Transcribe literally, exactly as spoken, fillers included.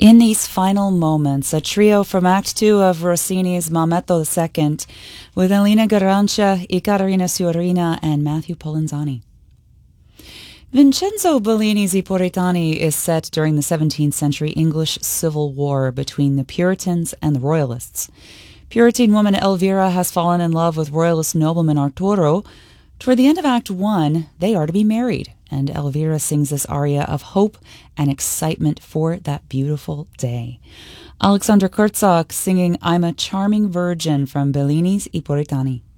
In these final moments, a trio from Act Two of Rossini's Maometto the Second with Elena Garancia, Icarina Sciorina, and Matthew Polenzani. Vincenzo Bellini's I Puritani is set during the seventeenth century English Civil War between the Puritans and the Royalists. Puritan woman Elvira has fallen in love with Royalist nobleman Arturo. Toward the end of Act One, they are to be married, and Elvira sings this aria of hope and excitement for that beautiful day. Alexander Kurtzak singing I'm a Charming Virgin from Bellini's I Puritani.